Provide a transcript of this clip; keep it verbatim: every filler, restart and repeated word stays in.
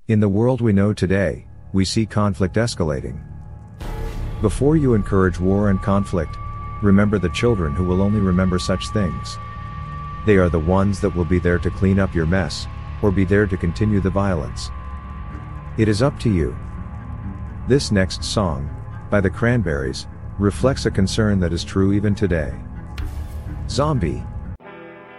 In the world we know today, we see conflict escalating. Before you encourage war and conflict, remember the children who will only remember such things. They are the ones that will be there to clean up your mess, or be there to continue the violence. It is up to you. This next song, by the Cranberries, reflects a concern that is true even today. Zombie.